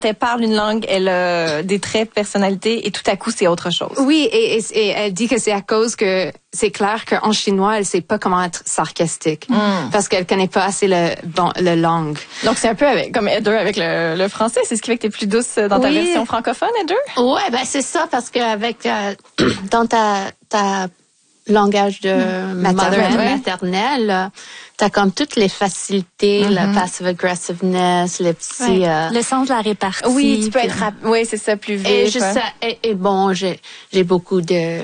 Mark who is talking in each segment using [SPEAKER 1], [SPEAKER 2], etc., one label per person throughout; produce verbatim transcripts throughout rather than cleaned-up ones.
[SPEAKER 1] Elle parle une langue, elle a des traits de personnalité et tout à coup, c'est autre chose.
[SPEAKER 2] Oui, et, et, et elle dit que c'est à cause que c'est clair qu'en chinois, elle sait pas comment être sarcastique mm. parce qu'elle connaît pas assez le bon le langue.
[SPEAKER 1] Donc c'est un peu avec, comme Heather avec le, le français, c'est ce qui fait que t'es plus douce dans ta oui. version francophone, Heather?
[SPEAKER 3] Ouais, ben c'est ça parce qu'avec euh, dans ta ta langage de mmh. maternelle, ouais. maternelle t'as comme toutes les facilités, mm-hmm. la passive aggressiveness, les petits
[SPEAKER 4] ouais.
[SPEAKER 3] euh,
[SPEAKER 4] le sens de la répartie.
[SPEAKER 1] Oui, tu peux être rap- oui, c'est ça, plus vite.
[SPEAKER 3] Et je sais, et, et bon, j'ai j'ai beaucoup de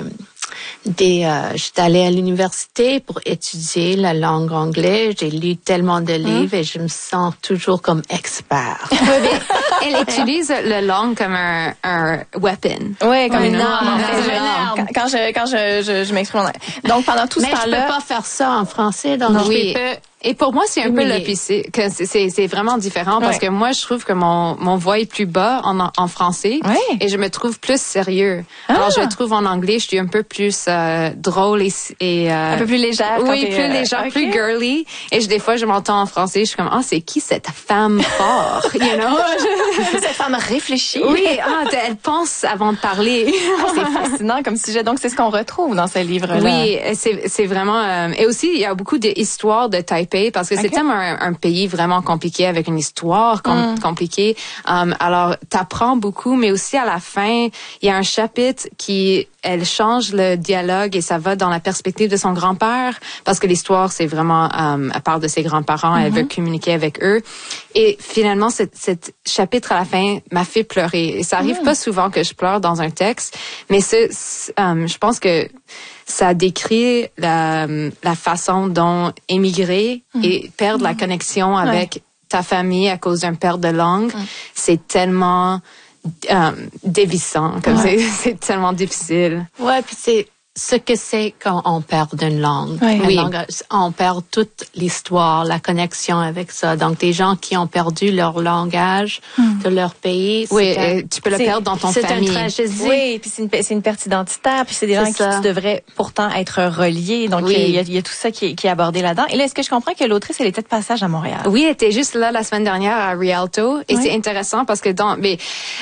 [SPEAKER 3] des euh, j'étais allée à l'université pour étudier la langue anglaise, j'ai lu tellement de livres mmh. et je me sens toujours comme expert.
[SPEAKER 2] Oui, mais elle utilise la langue comme un, un weapon.
[SPEAKER 1] Oui, comme
[SPEAKER 2] ouais,
[SPEAKER 1] une
[SPEAKER 2] non,
[SPEAKER 1] arme.
[SPEAKER 2] non,
[SPEAKER 1] quand, quand je quand je je, je m'exprime en anglais. Donc pendant tout
[SPEAKER 3] mais
[SPEAKER 1] ce temps-là,
[SPEAKER 3] je peux pas faire ça en français, donc
[SPEAKER 2] non,
[SPEAKER 3] je
[SPEAKER 2] oui.
[SPEAKER 3] peux.
[SPEAKER 2] Et pour moi, c'est un Humilié. peu l'opposé, que c'est, c'est, c'est vraiment différent parce ouais. que moi, je trouve que mon, mon voix est plus bas en, en français
[SPEAKER 1] ouais.
[SPEAKER 2] et je me trouve plus sérieux. Ah. Alors, je trouve en anglais, je suis un peu plus euh, drôle et, et euh,
[SPEAKER 1] un peu plus légère.
[SPEAKER 2] Oui, plus euh, légère, okay. plus girly. Et je, des fois, je m'entends en français, je suis comme, ah, oh, c'est qui cette femme forte, you know?
[SPEAKER 1] Cette femme réfléchie.
[SPEAKER 2] Oui, ah, elle pense avant de parler.
[SPEAKER 1] Ah, c'est fascinant comme sujet. Donc, c'est ce qu'on retrouve dans ce livre-là.
[SPEAKER 2] Oui, c'est, c'est vraiment. Euh, et aussi, il y a beaucoup d'histoires de Taipei parce que okay. c'est tellement un, un pays vraiment compliqué avec une histoire com- mm. compliquée. Um, alors, t'apprends beaucoup, mais aussi à la fin, il y a un chapitre qui elle change le dialogue et ça va dans la perspective de son grand-père parce que l'histoire, c'est vraiment, um, elle parle de ses grands-parents, mm-hmm. elle veut communiquer avec eux. Et finalement, cet, cet chapitre à la fin m'a fait pleurer. Et ça arrive mm. pas souvent que je pleure dans un texte, mais ce, um, je pense que ça décrit la, la façon dont émigrer mm. et perdre mm. la connexion avec ouais. ta famille à cause d'une perte de langue, mm. c'est tellement euh, dévissant, comme ouais. c'est, c'est tellement difficile.
[SPEAKER 3] Ouais, puis c'est ce que c'est quand on perd une langue.
[SPEAKER 2] Oui. oui.
[SPEAKER 3] Langue, on perd toute l'histoire, la connexion avec ça. Donc, des gens qui ont perdu leur langage mm. de leur pays.
[SPEAKER 2] Oui, un, tu peux le perdre dans ton
[SPEAKER 3] c'est
[SPEAKER 2] famille.
[SPEAKER 3] C'est une tragédie.
[SPEAKER 1] Oui, puis c'est une, c'est une perte identitaire, puis c'est des c'est gens ça. qui devraient pourtant être reliés. Donc, oui. il, y a, il y a tout ça qui est, qui est abordé là-dedans. Et là, est-ce que je comprends que l'autrice, elle était de passage à Montréal?
[SPEAKER 2] Oui, elle était juste là la semaine dernière à Rialto. Et oui. c'est intéressant parce que dans... Mais,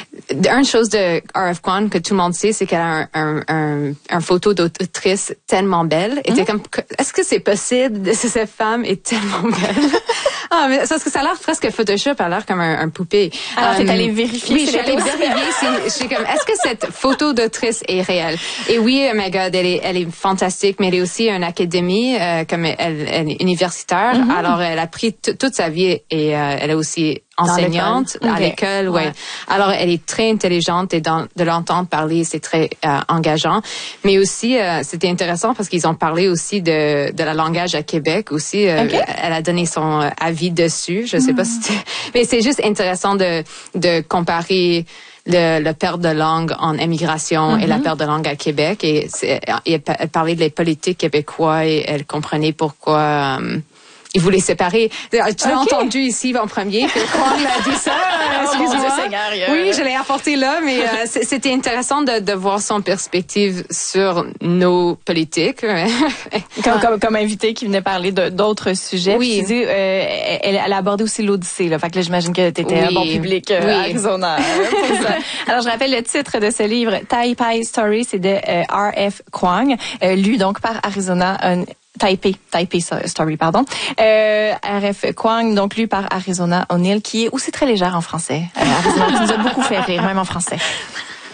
[SPEAKER 2] une chose de R F Kuang que tout le monde sait, c'est qu'elle a un, un, un, un photo d'autrice tellement belle. Et mm-hmm. comme, est-ce que c'est possible que cette femme est tellement belle? Ah, mais parce que ça a l'air presque Photoshop, elle a l'air comme un, un poupée.
[SPEAKER 1] Alors, um, t'es allée vérifier.
[SPEAKER 2] Oui, je suis allée vérifier. Je suis comme, est-ce que cette photo d'autrice est réelle? Et oui, oh my God, elle est, elle est fantastique, mais elle est aussi une académie, euh, comme elle, elle est universitaire. Mm-hmm. Alors, elle a pris t- toute sa vie et euh, elle est aussi enseignante à
[SPEAKER 1] okay.
[SPEAKER 2] l'école, ouais. ouais. Alors, elle est très intelligente et dans, de l'entendre parler, c'est très euh, engageant. Mais aussi, euh, c'était intéressant parce qu'ils ont parlé aussi de, de la langage à Québec aussi. Euh, okay. Elle a donné son euh, avis dessus. Je sais mm. pas si c'est... Mais c'est juste intéressant de, de comparer le, le perte de langue en émigration mm-hmm. et la perte de langue à Québec. Et, c'est, et elle parlait des politiques québécois et elle comprenait pourquoi... Euh, ils voulaient séparer. Tu l'as okay. entendu ici en premier. Kuang l'a dit ça. Excuse-moi.
[SPEAKER 1] Oh, Seigneur, a...
[SPEAKER 2] Oui, je l'ai apporté là, mais euh, c'était intéressant de, de voir son perspective sur nos politiques.
[SPEAKER 1] comme, comme, comme invité qui venait parler de, d'autres sujets.
[SPEAKER 2] Oui.
[SPEAKER 1] Tu dis, euh, elle, elle a abordé aussi l'Odyssée. Là. Fait que là, j'imagine que tu étais oui. un bon public euh,
[SPEAKER 2] oui.
[SPEAKER 1] à Arizona. Pour ça. Alors, je rappelle le titre de ce livre, Taipei Story, c'est de euh, R F Kuang, euh, lu donc par Arizona. Un, Taipei, Taipei Story, pardon. Euh, R F Kuang, donc lu par Arizona O'Neill, qui est aussi très légère en français. Euh, Arizona, qui nous a beaucoup fait rire, même en français.